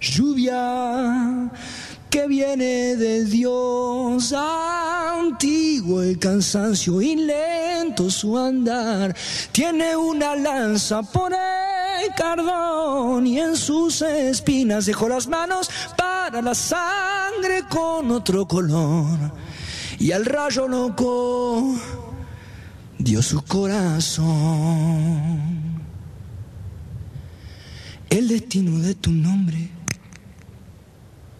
lluvia que viene de Dios, antiguo el cansancio y lento su andar, tiene una lanza por el cardón y en sus espinas dejó las manos para la sangre con otro color, y al rayo loco dio su corazón. El destino de tu nombre